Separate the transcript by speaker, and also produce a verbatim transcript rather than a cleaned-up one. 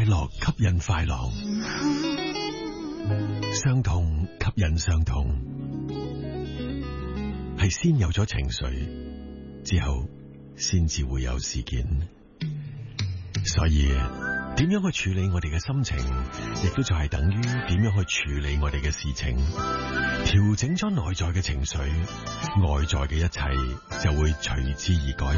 Speaker 1: 樂吸引快樂，傷痛吸引傷痛，係先有咗情緒，之後先至會有事件。所以點樣去處理我哋嘅心情，亦都就係等於點樣去處理我哋嘅事情。調整咗內在嘅情緒，外在嘅一切就會隨之而改。